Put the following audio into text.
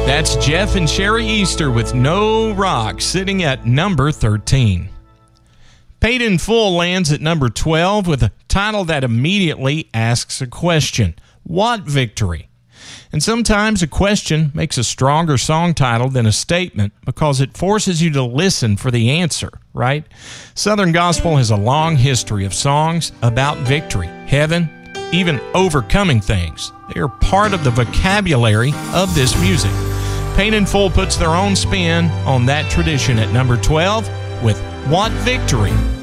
That's Jeff and Sherry Easter with No Rock, sitting at number 13. Paid in Full lands at number 12 with a title that immediately asks a question. What victory? And sometimes a question makes a stronger song title than a statement because it forces you to listen for the answer, right? Southern Gospel has a long history of songs about victory, heaven, even overcoming things. They are part of the vocabulary of this music. Paid in Full puts their own spin on that tradition at number 12 with What Victory?